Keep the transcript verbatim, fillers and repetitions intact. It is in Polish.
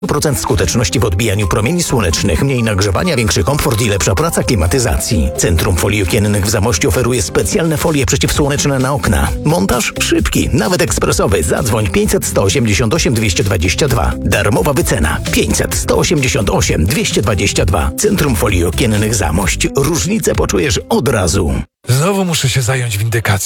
procent skuteczności w odbijaniu promieni słonecznych, mniej nagrzewania, większy komfort i lepsza praca klimatyzacji. Centrum Folii Okiennych w Zamościu oferuje specjalne folie przeciwsłoneczne na okna. Montaż szybki, nawet ekspresowy. Zadzwoń pięćset sto osiemdziesiąt osiem dwieście dwadzieścia dwa. Darmowa wycena pięćset sto osiemdziesiąt osiem dwieście dwadzieścia dwa. Centrum Folii Okiennych Zamość. Różnicę poczujesz od razu. Znowu muszę się zająć windykacją.